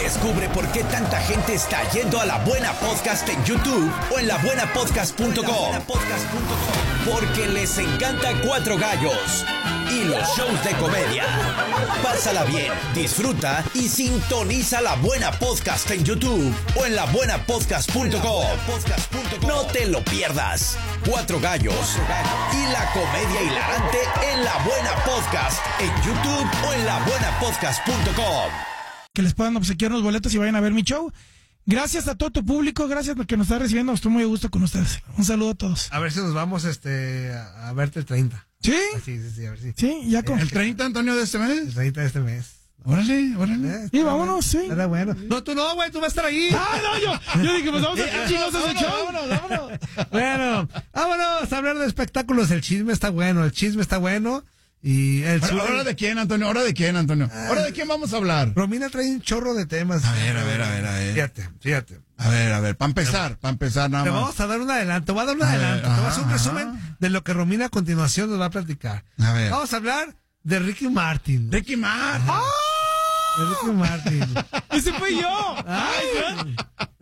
Descubre por qué tanta gente está yendo a La Buena Podcast en YouTube o en labuenapodcast.com. Porque les encanta Cuatro Gallos y los shows de comedia. Pásala bien, disfruta y sintoniza La Buena Podcast en YouTube o en labuenapodcast.com. No te lo pierdas. Cuatro Gallos y la comedia hilarante en La Buena Podcast en YouTube o en labuenapodcast.com. Que les puedan obsequiar unos boletos y vayan a ver mi show. Gracias a todo tu público, gracias por que nos está recibiendo. Estoy muy a gusto con ustedes. Un saludo a todos. A ver si nos vamos a verte el 30. ¿Sí? Sí, a ver si. Sí, ya con... ¿El 30, Antonio, de este mes? El 30 de este mes. Órale. Sí, vámonos, sí. Era bueno. No, tú no, güey, tú vas a estar ahí. Ah, no, yo dije, pues vamos a hacer chicos ese show. Vámonos. Bueno, vámonos a hablar de espectáculos. El chisme está bueno. Y ¿Ahora de quién, Antonio? ¿Ahora de quién vamos a hablar? Romina trae un chorro de temas. A ver. Fíjate. A ver, para empezar nada más. Te vamos a dar un adelanto. Te voy a hacer un resumen de lo que Romina a continuación nos va a platicar. A ver. Vamos a hablar de Ricky Martin. Ricky Martin. De Ricky Martin. Ese fui yo. Ay,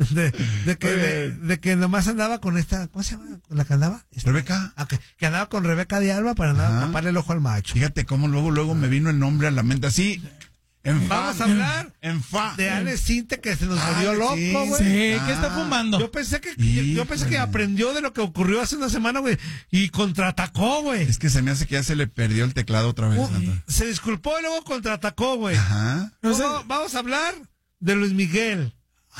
de que nomás andaba con esta, ¿cómo se llama? ¿Con la que andaba? Rebeca. Que andaba con Rebeca de Alba para taparle el ojo al macho. Fíjate cómo luego me vino el nombre a la mente así. Vamos a hablar de Ale Cinte, que se nos volvió loco, güey. Sí, ¿qué está fumando? Yo pensé que aprendió de lo que ocurrió hace una semana, güey, y contraatacó, güey. Es que se me hace que ya se le perdió el teclado otra vez. Se disculpó y luego contraatacó, güey. Ajá. Vamos a hablar de Luis Miguel.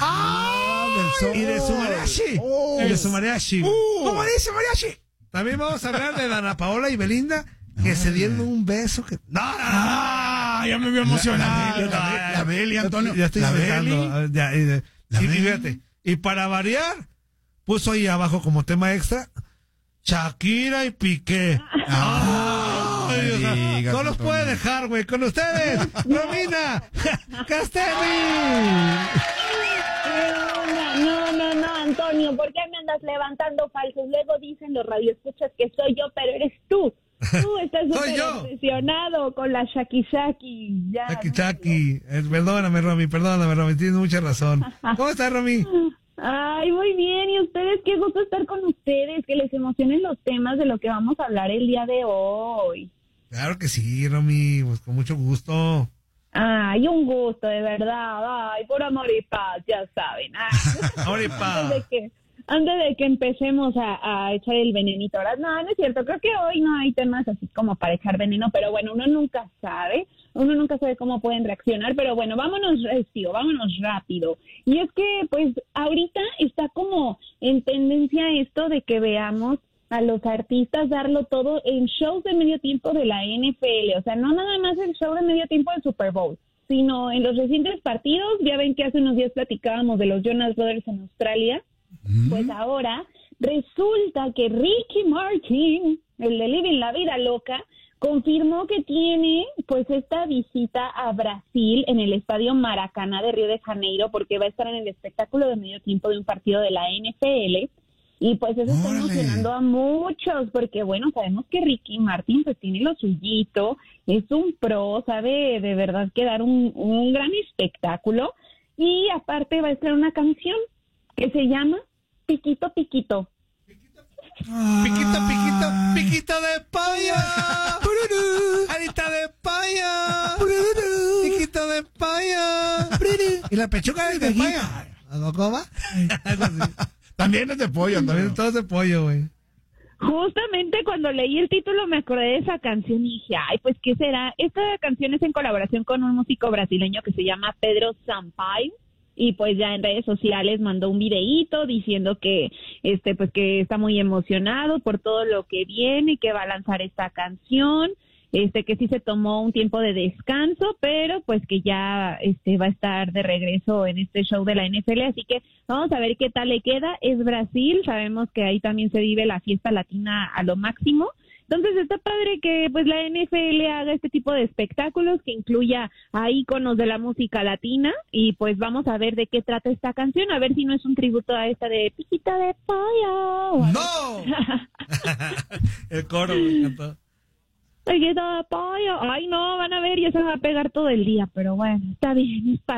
Y de su mariachi. ¿Cómo dice mariachi? También vamos a hablar de Ana Paola y Belinda, que se dieron un beso que... Ya me vio emocionado. La Beli, Antonio. Ya estoy pensando. La Y Beli. fíjate, y para variar, puso ahí abajo como tema extra, Shakira y Piqué. Ay, Dios, digas, no los Antonio. puede dejar, güey. Con ustedes, Romina Castelli. No, Antonio, ¿por qué me andas levantando falsos? Luego dicen los radioescuchas que soy yo, pero eres tú. Tú estás Soy súper yo. obsesionado con la Shaki. Ya. Chaki. Perdóname, Romy, tienes mucha razón. ¿Cómo estás, Romy? Ay, muy bien. ¿Y ustedes? Qué gusto estar con ustedes. Que les emocionen los temas de lo que vamos a hablar el día de hoy. Claro que sí, Romy, pues con mucho gusto. Ay, un gusto, de verdad. Ay, por amor y paz, ya saben. Amor y paz. Antes de que empecemos a echar el venenito, ¿verdad? No es cierto. Creo que hoy no hay temas así como para echar veneno, pero bueno, uno nunca sabe cómo pueden reaccionar, pero bueno, vámonos rápido. Y es que, pues, ahorita está como en tendencia esto de que veamos a los artistas darlo todo en shows de medio tiempo de la NFL, o sea, no nada más el show de medio tiempo del Super Bowl, sino en los recientes partidos. Ya ven que hace unos días platicábamos de los Jonas Brothers en Australia. Pues ahora resulta que Ricky Martin, el de Living la Vida Loca, confirmó que tiene pues esta visita a Brasil en el Estadio Maracaná de Río de Janeiro, porque va a estar en el espectáculo de medio tiempo de un partido de la NFL. Y pues eso está emocionando a muchos, porque bueno, sabemos que Ricky Martin pues tiene lo suyito, es un pro, sabe de verdad que dar un gran espectáculo, y aparte va a estar una canción que se llama Piquito Piquito. Piquito de pollo. Arita de pollo. Piquito de pollo. Y la pechuga es de pollo. ¿Cómo va? Algo así. También es de pollo, Antonio. También todo es de pollo, güey. Justamente cuando leí el título me acordé de esa canción y dije, ay, pues ¿qué será? Esta canción es en colaboración con un músico brasileño que se llama Pedro Sampaio. Y pues ya en redes sociales mandó un videíto diciendo que pues que está muy emocionado por todo lo que viene y que va a lanzar esta canción, que sí se tomó un tiempo de descanso, pero pues que ya va a estar de regreso en este show de la NFL, así que vamos a ver qué tal le queda. Es Brasil, sabemos que ahí también se vive la fiesta latina a lo máximo. Entonces está padre que pues la NFL haga este tipo de espectáculos, que incluya a íconos de la música latina, y pues vamos a ver de qué trata esta canción, a ver si no es un tributo a esta de Piquita de Pollo. ¡No! El coro me encantó. Piquita de Pollo. Ay, no, van a ver, ya se va a pegar todo el día, pero bueno, está bien, es padre.